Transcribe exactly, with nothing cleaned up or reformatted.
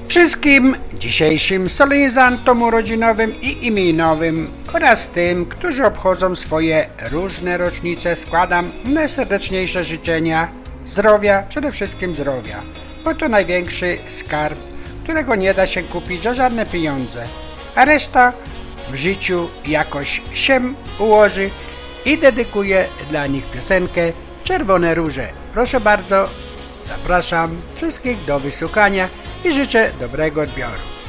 Wszystkim dzisiejszym solenizantom urodzinowym i imieninowym oraz tym, którzy obchodzą swoje różne rocznice, składam najserdeczniejsze życzenia zdrowia, przede wszystkim zdrowia, bo to największy skarb, którego nie da się kupić za żadne pieniądze, a reszta w życiu jakoś się ułoży i dedykuję dla nich piosenkę Czerwone róże. Proszę bardzo, zapraszam wszystkich do wysłuchania i życzę dobrego odbioru.